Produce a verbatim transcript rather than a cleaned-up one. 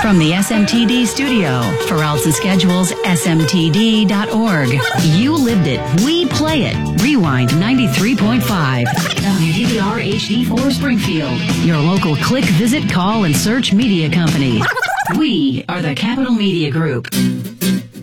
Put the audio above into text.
From the S M T D studio, for routes and schedules, S M T D dot org. You lived it. We play it. Rewind ninety-three point five. W D B R H D four Springfield. Your local click, visit, call, and search media company. We are the Capital Media Group.